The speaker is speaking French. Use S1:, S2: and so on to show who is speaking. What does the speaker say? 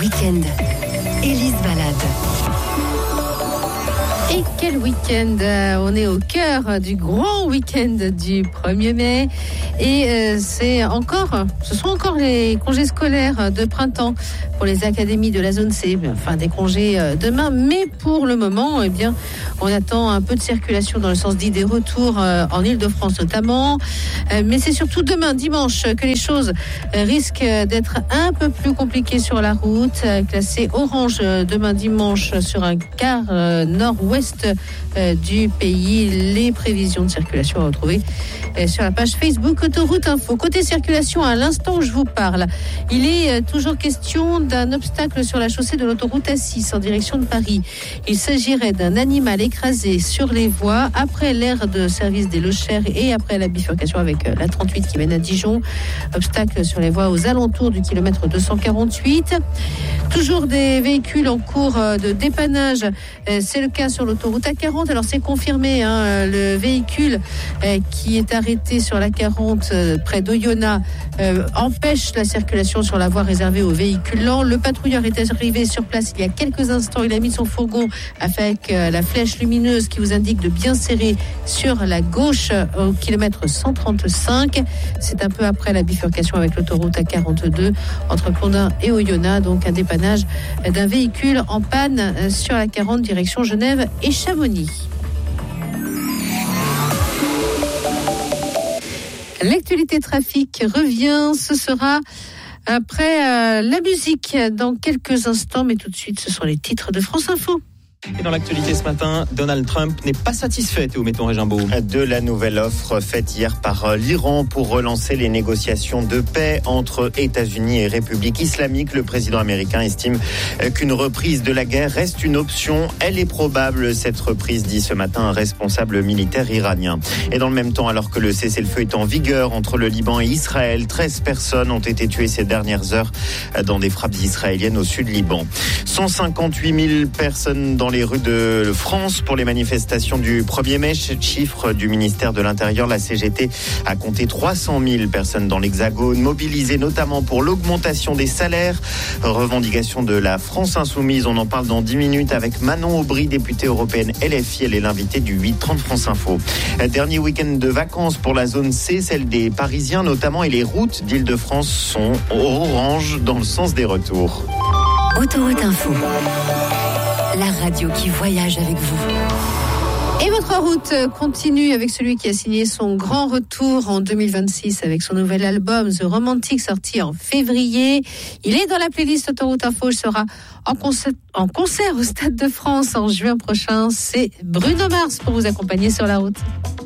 S1: Week-end, Élise Balade.
S2: Et quel week-end! On est au cœur du grand week-end du 1er mai. Et ce sont encore les congés scolaires de printemps pour les académies de la zone C. Enfin, des congés demain. Mais pour le moment, eh bien, on attend un peu de circulation dans le sens d'idées retour en Île-de-France notamment. Mais c'est surtout demain, dimanche, que les choses risquent d'être un peu plus compliquées sur la route. Classé orange demain dimanche sur un quart nord-ouest du pays. Les prévisions de circulation à retrouver sur la page Facebook Autoroute Info. Côté circulation, à l'instant où je vous parle, il est toujours question d'un obstacle sur la chaussée de l'autoroute A6 en direction de Paris. Il s'agirait d'un animal écrasé sur les voies après l'aire de service des Lochères et après la bifurcation avec la 38 qui mène à Dijon. Obstacle sur les voies aux alentours du kilomètre 248. Toujours des véhicules en cours de dépannage. C'est le cas sur l'autoroute A40. Alors c'est confirmé, le véhicule qui est arrêté sur l'A40 près d'Oyonnax empêche la circulation sur la voie réservée aux véhicules lents. Le patrouilleur est arrivé sur place il y a quelques instants. Il a mis son fourgon avec la flèche lumineuse qui vous indique de bien serrer sur la gauche au kilomètre 135. C'est un peu après la bifurcation avec l'autoroute A42 entre Condin et Oyonnax. Donc un dépannage d'un véhicule en panne sur la 40 direction Genève et Chamonix. L'actualité trafic revient, ce sera après la musique dans quelques instants, mais tout de suite ce sont les titres de France Info.
S3: Et dans l'actualité ce matin, Donald Trump n'est pas satisfait, Théo Metton-Régimbaud.
S4: De la nouvelle offre faite hier par l'Iran pour relancer les négociations de paix entre États-Unis et République islamique. Le président américain estime qu'une reprise de la guerre reste une option. Elle est probable, cette reprise, dit ce matin un responsable militaire iranien. Et dans le même temps, alors que le cessez-le-feu est en vigueur entre le Liban et Israël, 13 personnes ont été tuées ces dernières heures dans des frappes israéliennes au sud Liban. 158 000 personnes dans les rues de France pour les manifestations du 1er mai. Chiffre du ministère de l'Intérieur, la CGT a compté 300 000 personnes dans l'Hexagone, mobilisées notamment pour l'augmentation des salaires. Revendication de la France Insoumise, on en parle dans 10 minutes avec Manon Aubry, députée européenne LFI. Elle est l'invitée du 8h30 France Info. Dernier week-end de vacances pour la zone C, celle des Parisiens notamment, et les routes d'Île-de-France sont orange dans le sens des retours.
S1: Autoroute Info, la radio qui voyage avec vous.
S2: Et votre route continue avec celui qui a signé son grand retour en 2026 avec son nouvel album The Romantic, sorti en février. Il est dans la playlist Autoroute Info. Il sera en concert au Stade de France en juin prochain. C'est Bruno Mars pour vous accompagner sur la route.